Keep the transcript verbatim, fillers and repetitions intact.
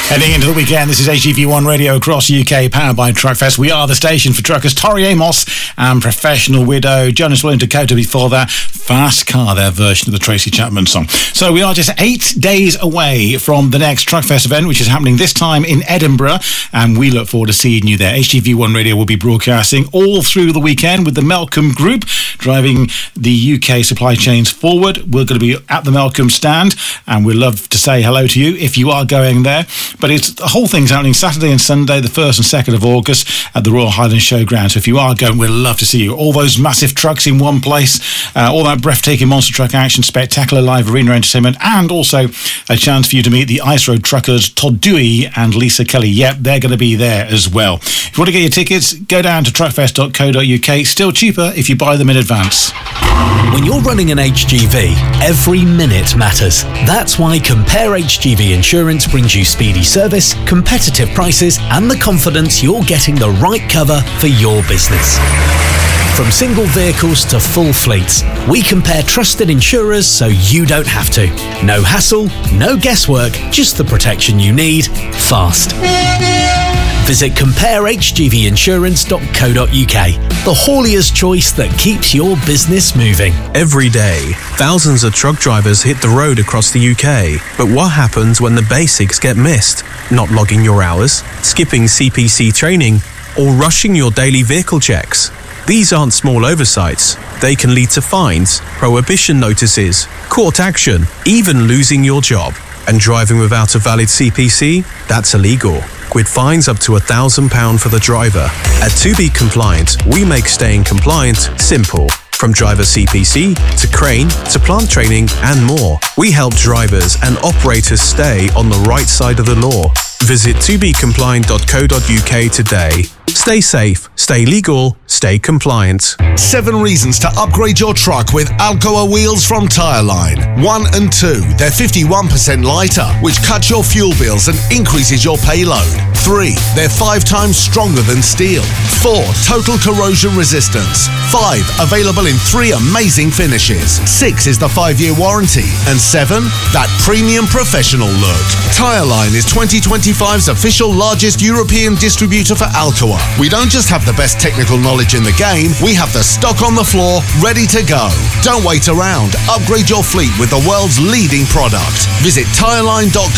Heading into the weekend, this is H G V one Radio across U K, powered by Truckfest. We are the station for truckers. Tori Amos and Professional Widow. Jonas William Dakota before that. Fast Car, their version of the Tracy Chapman song. So we are just eight days away from the next Truckfest event, which is happening this time in Edinburgh, and we look forward to seeing you there. H G V one Radio will be broadcasting all through the weekend with the Melcombe Group driving the U K supply chains forward. We're going to be at the Melcombe stand, and we'd love to say hello to you if you are going there. But it's the whole thing's happening Saturday and Sunday, the first and second of August at the Royal Highland Showground. So if you are going, we'd love to see you. All those massive trucks in one place, uh, all that breathtaking monster truck action, spectacular live arena entertainment, and also a chance for you to meet the Ice Road truckers, Todd Dewey and Lisa Kelly. Yep, they're going to be there as well. If you want to get your tickets, go down to truckfest dot co dot U K. Still cheaper if you buy them in advance. When you're running an H G V, every minute matters. That's why Compare H G V Insurance brings you speedy service, competitive prices, and the confidence you're getting the right cover for your business. From single vehicles to full fleets, we compare trusted insurers so you don't have to. No hassle, no guesswork, just the protection you need, fast. Visit compare h g v insurance dot co dot U K, the haulier's choice that keeps your business moving. Every day, thousands of truck drivers hit the road across the U K. But what happens when the basics get missed? Not logging your hours, skipping C P C training, or rushing your daily vehicle checks? These aren't small oversights. They can lead to fines, prohibition notices, court action, even losing your job. And driving without a valid C P C? That's illegal, with fines up to one thousand pounds for the driver. At To Be Compliant, we make staying compliant simple. From driver C P C, to crane, to plant training, and more. We help drivers and operators stay on the right side of the law. Visit to be compliant dot co dot U K today. Stay safe, stay legal, stay compliant. Seven reasons to upgrade your truck with Alcoa wheels from Tireline. One and two, they're fifty-one percent lighter, which cuts your fuel bills and increases your payload. Three, they're five times stronger than steel. Four, total corrosion resistance. Five, available in three amazing finishes. Six is the five-year warranty. And seven, that premium professional look. Tireline is twenty twenty-five's official largest European distributor for Alcoa. We don't just have the best technical knowledge in the game, we have the stock on the floor, ready to go. Don't wait around. Upgrade your fleet with the world's leading product. Visit tireline dot com